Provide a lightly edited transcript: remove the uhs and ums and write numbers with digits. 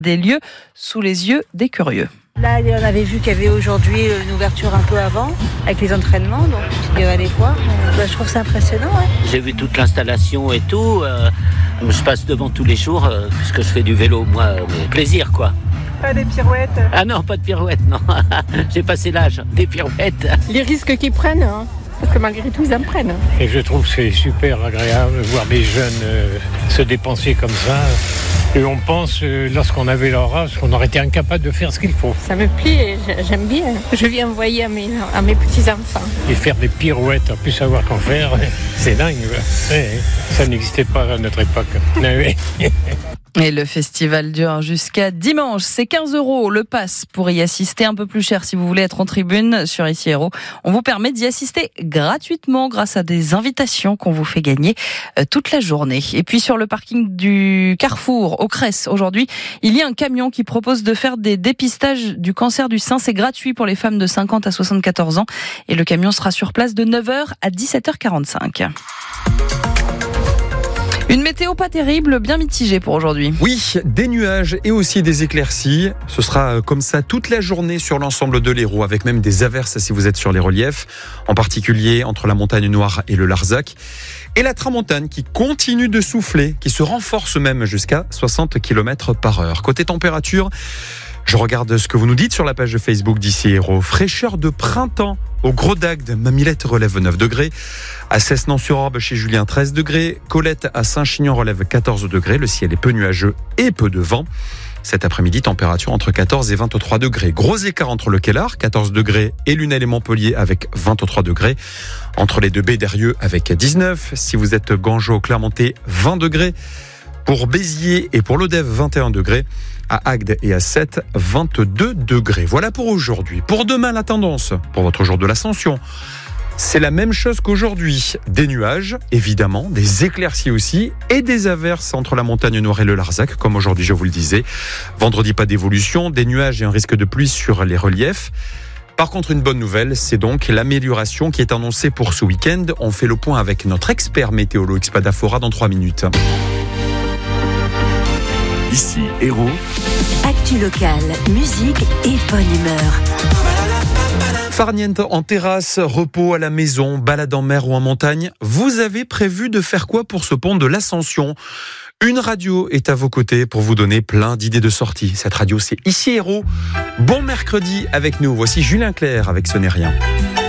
des lieux sous les yeux des curieux. Là, on avait vu qu'il y avait aujourd'hui une ouverture un peu avant, avec les entraînements, donc on va aller voir. Je trouve ça impressionnant. Ouais. J'ai vu toute l'installation et tout. Je passe devant tous les jours, puisque je fais du vélo, moi, plaisir, quoi. Pas des pirouettes? Ah non, pas de pirouettes, non. J'ai passé l'âge des pirouettes. Les risques qu'ils prennent, hein, parce que malgré tout, ils en prennent. Et je trouve que c'est super agréable de voir des jeunes se dépenser comme ça. Et on pense, lorsqu'on avait leur âge, qu'on aurait été incapable de faire ce qu'il faut. Ça me plaît, j'aime bien. Je viens envoyer à mes petits-enfants. Et faire des pirouettes, en plus savoir qu'en faire, c'est dingue. Ça n'existait pas à notre époque. Et le festival dure jusqu'à dimanche. C'est 15 € le pass pour y assister. Un peu plus cher si vous voulez être en tribune sur Ici Héros. On vous permet d'y assister gratuitement grâce à des invitations qu'on vous fait gagner toute la journée. Et puis sur le parking du Carrefour au Cress, aujourd'hui, il y a un camion qui propose de faire des dépistages du cancer du sein. C'est gratuit pour les femmes de 50 à 74 ans. Et le camion sera sur place de 9h à 17h45. Une météo pas terrible, bien mitigée pour aujourd'hui. Oui, des nuages et aussi des éclaircies. Ce sera comme ça toute la journée sur l'ensemble de l'Hérault, avec même des averses si vous êtes sur les reliefs, en particulier entre la montagne Noire et le Larzac. Et la tramontane qui continue de souffler, qui se renforce même jusqu'à 60 km/h. Côté température, je regarde ce que vous nous dites sur la page de Facebook d'Ici Héros. Fraîcheur de printemps au Gros d'Agde, Mamillette relève 9 degrés. À Cessenan-sur-Orbe, chez Julien, 13 degrés. Colette à Saint-Chinian relève 14 degrés. Le ciel est peu nuageux et peu de vent. Cet après-midi, température entre 14 et 23 degrés. Gros écart entre le Kellar, 14 degrés, et Lunel et Montpellier avec 23 degrés. Entre les deux baies d'Eyrieux avec 19. Si vous êtes Gangeau-Clermontais, 20 degrés. Pour Béziers et pour l'Odève, 21 degrés. À Agde et à Sète, 22 degrés. Voilà pour aujourd'hui. Pour demain, la tendance, pour votre jour de l'Ascension, c'est la même chose qu'aujourd'hui. Des nuages, évidemment, des éclaircies aussi, et des averses entre la montagne Noire et le Larzac, comme aujourd'hui je vous le disais. Vendredi, pas d'évolution, des nuages et un risque de pluie sur les reliefs. Par contre, une bonne nouvelle, c'est donc l'amélioration qui est annoncée pour ce week-end. On fait le point avec notre expert météorologue Spadafora dans 3 minutes. Ici Héros. Actu locale, musique et bonne humeur. Farniente en terrasse, repos à la maison, balade en mer ou en montagne. Vous avez prévu de faire quoi pour ce pont de l'Ascension ? Une radio est à vos côtés pour vous donner plein d'idées de sortie. Cette radio, c'est Ici Héros. Bon mercredi avec nous. Voici Julien Clerc avec Ce n'est rien.